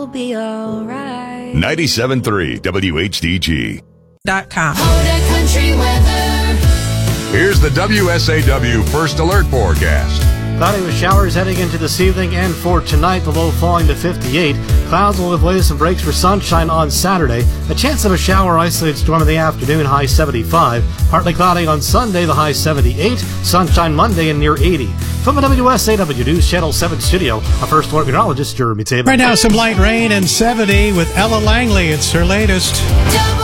will be alright. 97.3 WHDG. .com. Country weather. Here's the WSAW First Alert forecast. Cloudy with showers heading into this evening, and for tonight, the low falling to 58. Clouds will give way to some breaks for sunshine on Saturday. A chance of a shower isolated storm in the afternoon, high 75. Partly cloudy on Sunday, the high 78. Sunshine Monday and near 80. From the WSAW News Channel 7 studio, our First Alert meteorologist, Jeremy Tabor. Right now, some light rain and 70 with Ella Langley. It's her latest.